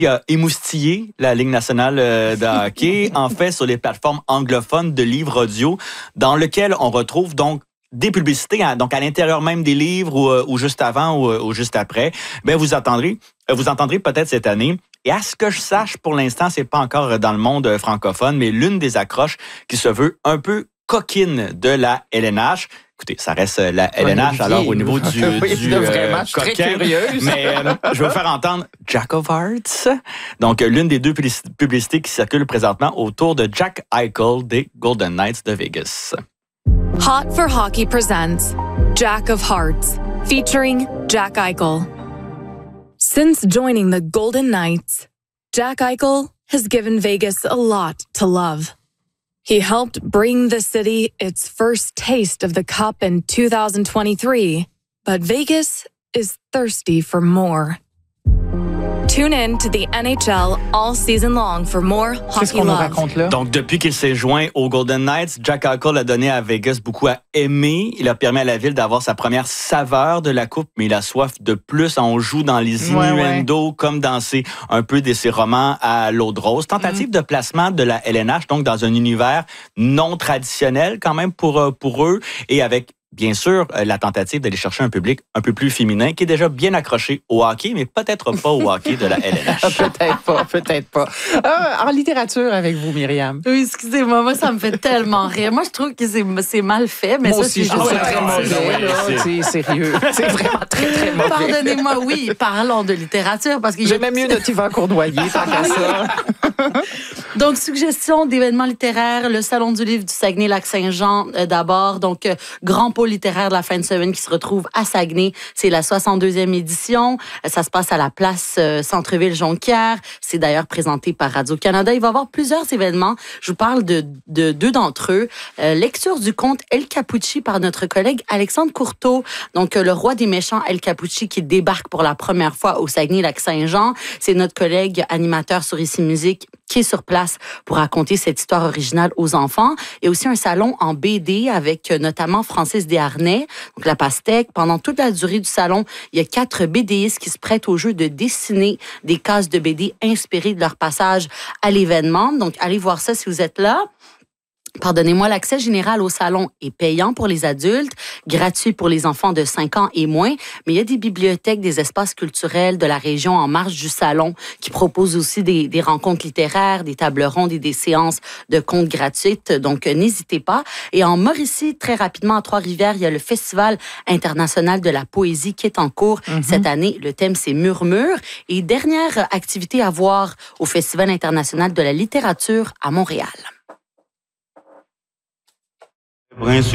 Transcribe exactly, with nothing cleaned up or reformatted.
a émoustillé la Ligue nationale de hockey, en fait, sur les plateformes anglophones de livres audio, dans lequel on retrouve donc des publicités, hein, donc à l'intérieur même des livres ou, ou juste avant ou, ou juste après. Ben vous attendrez, vous entendrez peut-être cette année. Et à ce que je sache, pour l'instant, c'est pas encore dans le monde francophone, mais l'une des accroches qui se veut un peu coquine de la L N H. Écoutez, ça reste la L N H, alors au niveau du, oui, du vraiment, euh, je suis très coquin, curieuse. mais euh, je vais vous faire entendre Jack of Hearts. Donc, l'une des deux publicités qui circulent présentement autour de Jack Eichel des Golden Knights de Vegas. Hot for Hockey presents Jack of Hearts, featuring Jack Eichel. Since joining the Golden Knights, Jack Eichel has given Vegas a lot to love. He helped bring the city its first taste of the Cup in two thousand twenty-three, but Vegas is thirsty for more. Tune in to the N H L all season long for more hockey Qu'est-ce qu'on nous love. raconte là? Donc, depuis qu'il s'est joint aux Golden Knights, Jack Eichel a donné à Vegas beaucoup à aimer. Il a permis à la ville d'avoir sa première saveur de la coupe, mais il a soif de plus. On joue dans les innuendos, ouais, ouais. comme dans ses, un peu de ses romans à l'eau de rose. Tentative mm. de placement de la L N H, donc dans un univers non traditionnel quand même pour, pour eux, et avec bien sûr, la tentative d'aller chercher un public un peu plus féminin qui est déjà bien accroché au hockey, mais peut-être pas au hockey de la L N H. peut-être pas, peut-être pas. Euh, en littérature avec vous, Myriam. Oui, excusez-moi, moi, ça me fait tellement rire. Moi, je trouve que c'est, c'est mal fait, mais moi ça, aussi, c'est je trouve juste... ça très mauvais. C'est sérieux. C'est vraiment très, très mauvais. Pardonnez-moi, oui, parlons de littérature, parce que... J'aime mieux notre Yvan Cournoyer, tant qu'à ça. Donc, suggestion d'événements littéraires, le Salon du livre du Saguenay-Lac-Saint-Jean euh, d'abord. Donc, euh, grand pôle littéraire de la fin de semaine qui se retrouve à Saguenay. C'est la soixante-deuxième édition. Euh, ça se passe à la place euh, Centre-Ville-Jonquière. C'est d'ailleurs présenté par Radio-Canada. Il va y avoir plusieurs événements. Je vous parle de, de deux d'entre eux. Euh, lecture du conte El Capucci par notre collègue Alexandre Courteau. Donc, euh, le roi des méchants El Capucci qui débarque pour la première fois au Saguenay-Lac-Saint-Jean. C'est notre collègue animateur sur Ici Musique qui est sur place pour raconter cette histoire originale aux enfants. Il y a aussi un salon en B D avec notamment Francis Desharnais, donc la pastèque. Pendant toute la durée du salon, il y a quatre BDistes qui se prêtent au jeu de dessiner des cases de B D inspirées de leur passage à l'événement. Donc, allez voir ça si vous êtes là. Pardonnez-moi, l'accès général au salon est payant pour les adultes, gratuit pour les enfants de cinq ans et moins, mais il y a des bibliothèques, des espaces culturels de la région en marge du salon qui proposent aussi des, des rencontres littéraires, des tables rondes et des séances de contes gratuites, donc euh, n'hésitez pas. Et en Mauricie, très rapidement, à Trois-Rivières, il y a le Festival international de la poésie qui est en cours mm-hmm. cette année. Le thème, c'est Murmure. Et dernière activité à voir au Festival international de la littérature à Montréal.